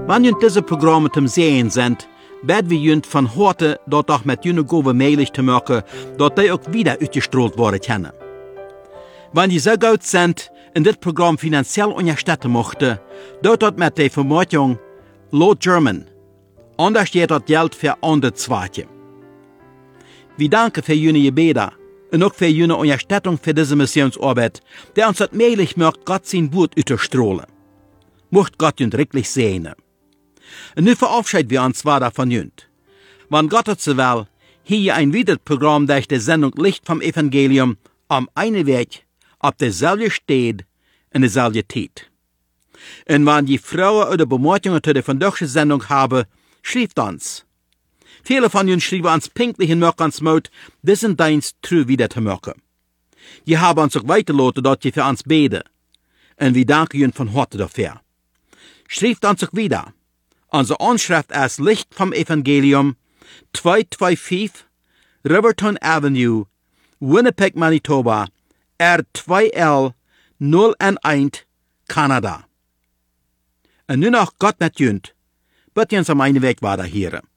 Wenn jünt diese Programme zum Sehen sind, werden wir jünt von heute dort auch mit jüne Gove möglich zu machen, dort die auch wieder ausgestrahlt worden können. Wenn die so gut sind, in dit Programm finanziell unterstützen möchten, dort mit der Vermutung Low German, anders geht das Geld für andere Zwecke. Wir danken für jene Gebete und auch für jene Unterstützung für diese Missionsarbeit, der uns das möglich macht, Gott sein Wort auszustrahlen. Mocht Gott jünt wirklich segnen. Und nu verabschieden wir uns weiter von jünt. Wenn Gott es so will, hier ein weiteres Programm durch die Sendung Licht vom Evangelium am einen Weg, auf derselben Stelle, in derselben Zeit. Und wenn die Frauen oder Bemerkungen zu der vandaagse Sendung haben, schreibt uns. Viele von ihnen schreiben uns pünktlich in Mörkans diesen Dienst true wieder zu machen. Die haben uns auch weitergelassen, dort die für uns beten. Und wir danken ihnen von Herzen dafür. Schreibt uns auch wieder. Unsere Anschrift ist Licht vom Evangelium, 225 Riverton Avenue, Winnipeg, Manitoba, R2L 011, Kanada. Und nun noch Gott mit jünt, wird uns am einen Weg weiter hören.